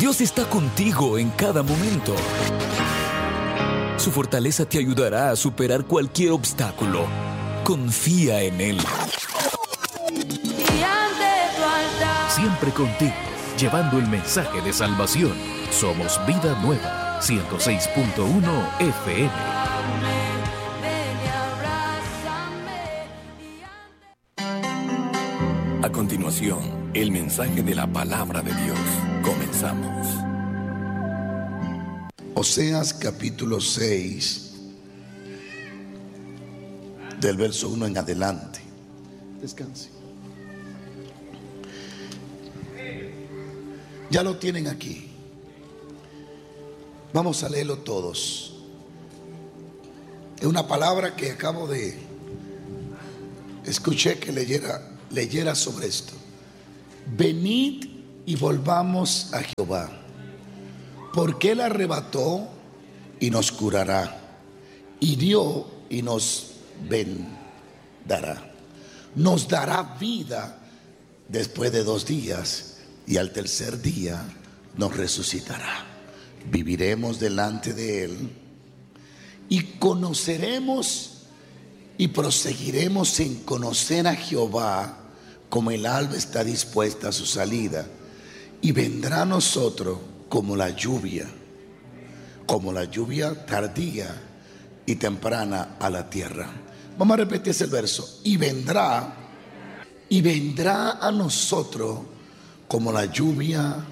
Dios está contigo en cada momento. Su fortaleza te ayudará a superar cualquier obstáculo. Confía en Él. Siempre contigo, llevando el mensaje de salvación. Somos Vida Nueva, 106.1 FM. A continuación, el mensaje de la palabra de Dios. Comenzamos. Oseas capítulo 6, del verso 1 en adelante. Descanse. Ya lo tienen aquí. Vamos a leerlo todos. Es una palabra que acabo de escuché que leyera sobre esto. Venid y volvamos a Jehová, porque Él arrebató y nos curará, hirió y nos vendará. Nos dará vida después de 2 días, y al tercer día nos resucitará. Viviremos delante de Él y conoceremos y proseguiremos en conocer a Jehová, como el alba está dispuesta a su salida, y vendrá a nosotros como la lluvia tardía y temprana a la tierra. Vamos a repetir ese verso. Y vendrá a nosotros como la lluvia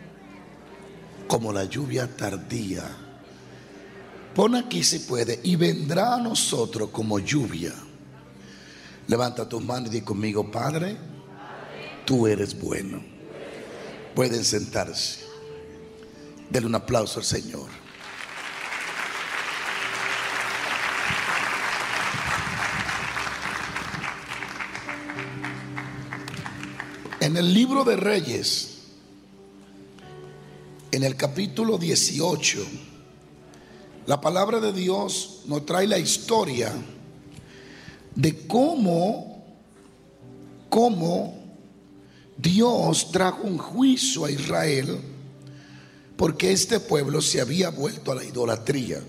tardía. Pon aquí si puede. Y vendrá a nosotros como lluvia. Levanta tus manos y di conmigo: Padre, tú eres bueno. Pueden sentarse. Denle un aplauso al Señor. En el libro de Reyes, en el capítulo 18, la palabra de Dios nos trae la historia de cómo Dios trajo un juicio a Israel, porque este pueblo se había vuelto a la idolatría,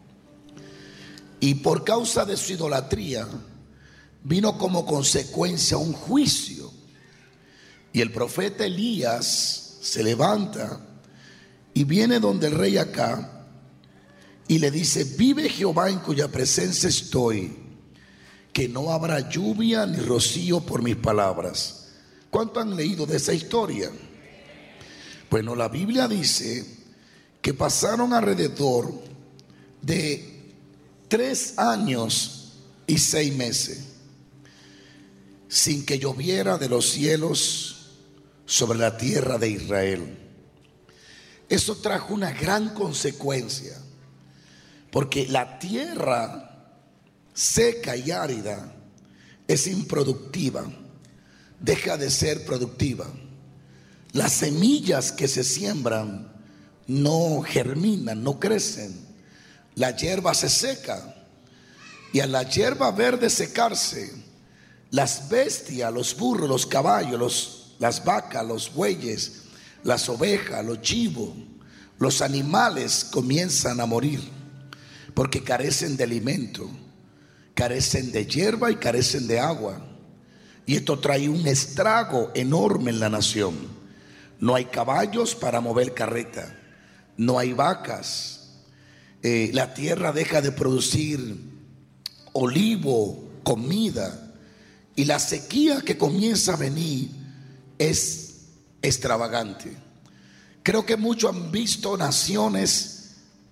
y por causa de su idolatría vino como consecuencia un juicio. Y el profeta Elías se levanta y viene donde el rey Acab y le dice: vive Jehová en cuya presencia estoy, que no habrá lluvia ni rocío por mis palabras. ¿Cuánto han leído de esa historia? Bueno, la Biblia dice que pasaron alrededor de 3 años y 6 meses sin que lloviera de los cielos sobre la tierra de Israel. Eso trajo una gran consecuencia, porque la tierra seca y árida es improductiva, deja de ser productiva. Las semillas que se siembran no germinan, no crecen. La hierba se seca, y a la hierba verde secarse, las bestias, los burros, los caballos, las vacas, los bueyes, las ovejas, los chivos, los animales comienzan a morir, porque carecen de alimento, carecen de hierba y carecen de agua. Y esto trae un estrago enorme en la nación. No hay caballos para mover carreta, no hay vacas, la tierra deja de producir olivo, comida, y la sequía que comienza a venir es extravagante. Creo que muchos han visto naciones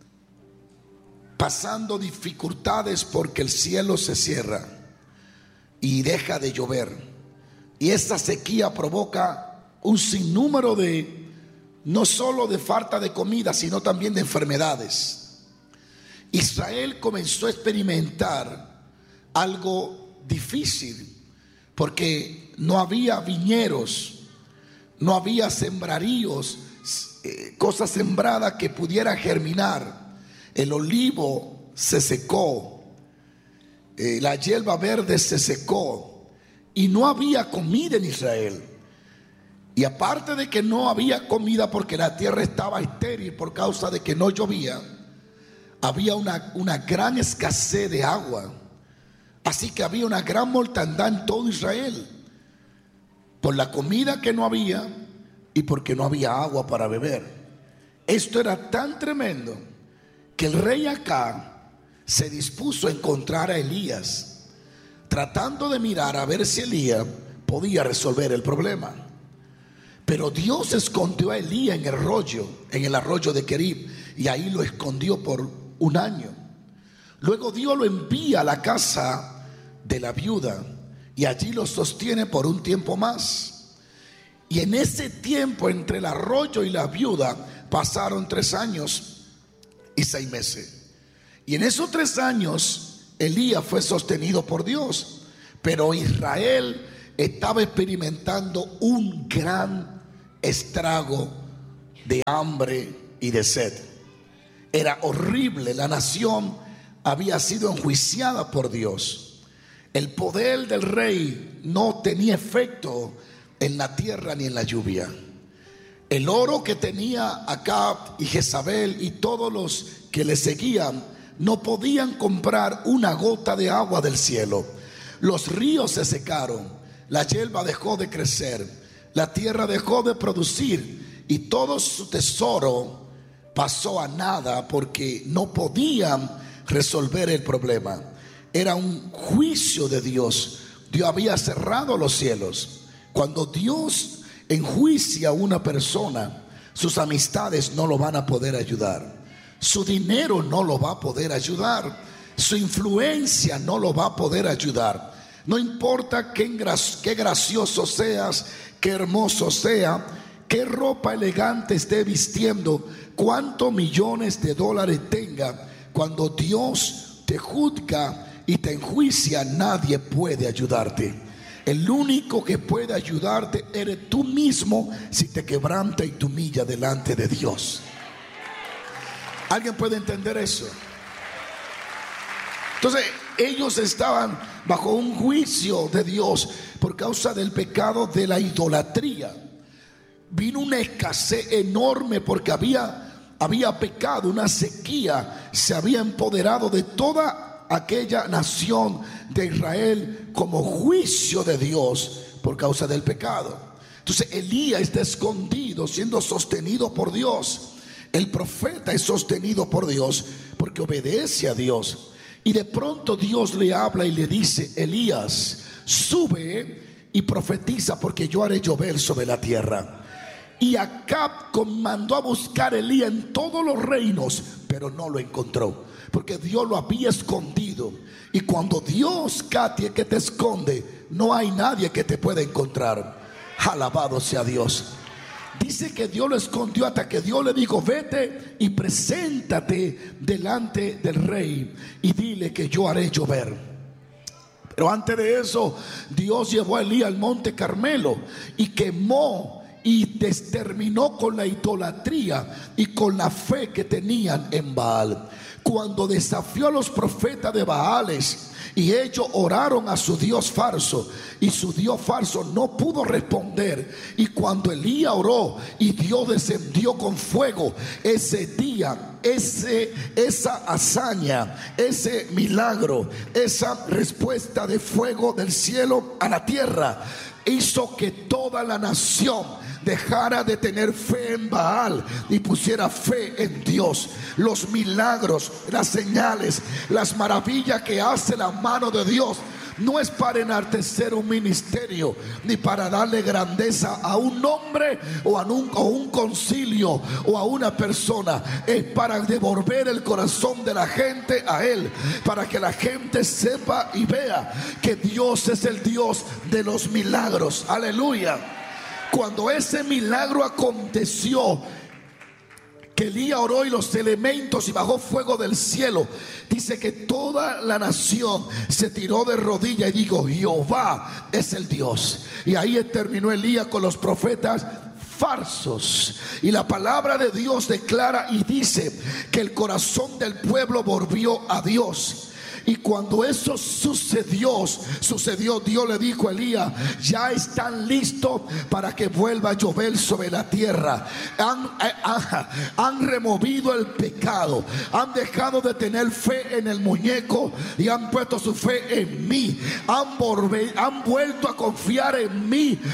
pasando dificultades porque el cielo se cierra y deja de llover, y esta sequía provoca un sinnúmero de, no solo de falta de comida, sino también de enfermedades. Israel comenzó a experimentar algo difícil, porque no había viñeros, no había sembraríos, cosas sembradas que pudieran germinar. El olivo se secó, la hierba verde se secó, y no había comida en Israel. Y aparte de que no había comida porque la tierra estaba estéril por causa de que no llovía, había una gran escasez de agua. Así que había una gran mortandad en todo Israel, por la comida que no había y porque no había agua para beber. Esto era tan tremendo que el rey Acab se dispuso a encontrar a Elías, tratando de mirar a ver si Elías podía resolver el problema. Pero Dios escondió a Elías en el arroyo de Querib, y ahí lo escondió por un año. Luego Dios lo envía a la casa de la viuda y allí lo sostiene por un tiempo más. Y en ese tiempo, entre el arroyo y la viuda, pasaron 3 años y 6 meses. Y en esos 3 años Elías fue sostenido por Dios, pero Israel estaba experimentando un gran estrago de hambre y de sed. Era horrible. La nación había sido enjuiciada por Dios. El poder del rey no tenía efecto en la tierra ni en la lluvia. El oro que tenía Acab y Jezabel y todos los que le seguían no podían comprar una gota de agua del cielo. Los ríos se secaron, la hierba dejó de crecer, la tierra dejó de producir y todo su tesoro pasó a nada porque no podían resolver el problema. Era un juicio de Dios. Dios había cerrado los cielos. Cuando Dios enjuicia a una persona, sus amistades no lo van a poder ayudar, su dinero no lo va a poder ayudar, su influencia no lo va a poder ayudar. No importa qué gracioso seas, qué hermoso sea, qué ropa elegante esté vistiendo, cuántos millones de dólares tenga, cuando Dios te juzga y te enjuicia, nadie puede ayudarte. El único que puede ayudarte eres tú mismo, si te quebrantas y te humillas delante de Dios. ¿Alguien puede entender eso? Entonces ellos estaban bajo un juicio de Dios por causa del pecado de la idolatría. Vino una escasez enorme porque había pecado, una sequía se había empoderado de toda aquella nación de Israel como juicio de Dios por causa del pecado. Entonces Elías está escondido, siendo sostenido por Dios. El profeta es sostenido por Dios porque obedece a Dios. Y de pronto Dios le habla y le dice: Elías, sube y profetiza, porque yo haré llover sobre la tierra. Y Acab mandó a buscar a Elías en todos los reinos, pero no lo encontró, porque Dios lo había escondido. Y cuando Dios, Katia, que te esconde, no hay nadie que te pueda encontrar. Alabado sea Dios. Dice que Dios lo escondió hasta que Dios le dijo: vete y preséntate delante del rey y dile que yo haré llover. Pero antes de eso, Dios llevó a Elías al monte Carmelo y quemó y exterminó con la idolatría y con la fe que tenían en Baal. Cuando desafió a los profetas de Baales y ellos oraron a su Dios falso, y su Dios falso no pudo responder, y cuando Elías oró y Dios descendió con fuego, ese día, esa hazaña, ese milagro, esa respuesta de fuego del cielo a la tierra, hizo que toda la nación dejara de tener fe en Baal y pusiera fe en Dios. Los milagros, las señales, las maravillas que hace la mano de Dios no es para enaltecer un ministerio, ni para darle grandeza a un hombre o a un concilio o a una persona. Es para devolver el corazón de la gente a Él, para que la gente sepa y vea que Dios es el Dios de los milagros. Aleluya. Cuando ese milagro aconteció, que Elías oró y los elementos y bajó fuego del cielo, dice que toda la nación se tiró de rodillas y dijo: Jehová es el Dios. Y ahí terminó Elías con los profetas falsos. Y la palabra de Dios declara y dice que el corazón del pueblo volvió a Dios. Y cuando eso sucedió, Dios le dijo a Elías: ya están listos para que vuelva a llover sobre la tierra. Han removido el pecado, han dejado de tener fe en el muñeco y han puesto su fe en mí. Han vuelto a confiar en mí,